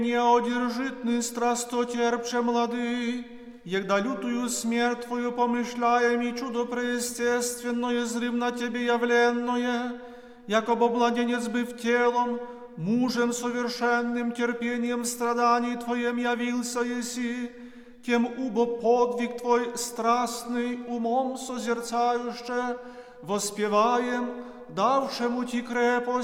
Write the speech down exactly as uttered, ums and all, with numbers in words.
Неодержитный страстотерпче млады, егда лютую смерть Твою помышляем и чудо преестественное зрим на Тебе явленное, якобы младенец быв телом, мужем совершенным терпением страданий Твоем явился еси, тем убо подвиг Твой страстный умом созерцающе, воспеваем, давшему Ти крепость,